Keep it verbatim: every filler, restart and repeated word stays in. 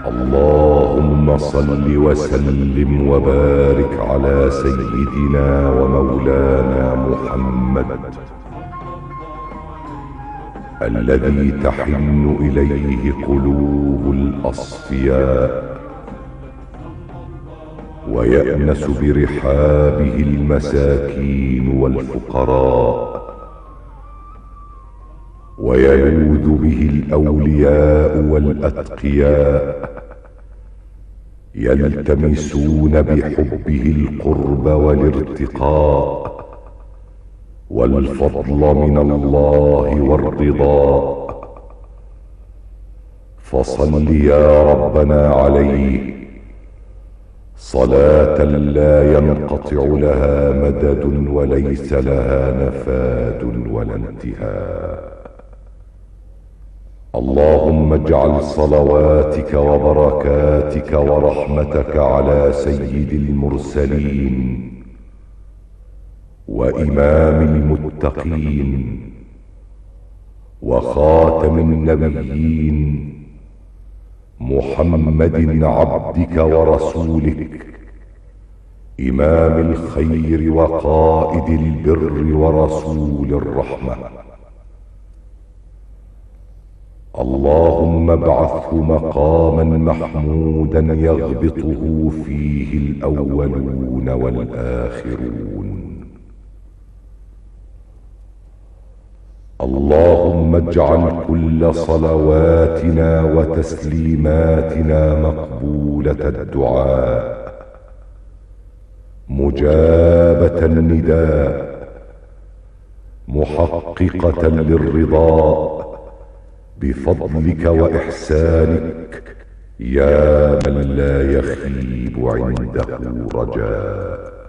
اللهم صل وسلم وبارك على سيدنا ومولانا محمد الذي تحن إليه قلوب الأصفياء ويأنس برحابه المساكين والفقراء ويلوذ به الأولياء والأتقياء يلتمسون بحبه القرب والارتقاء والفضل من الله والرضا. فصل يا ربنا عليه صلاة لا ينقطع لها مدد وليس لها نفاد ولا انتهاء. اللهم اجعل صلواتك وبركاتك ورحمتك على سيد المرسلين وإمام المتقين وخاتم النبيين محمد عبدك ورسولك إمام الخير وقائد البر ورسول الرحمة. اللهم ابعثه مقاما محمودا يغبطه فيه الأولون والآخرون. اللهم اجعل كل صلواتنا وتسليماتنا مقبولة الدعاء مجابة النداء محققة للرضا بفضلك وإحسانك يا من لا يخيب عنده رجاء.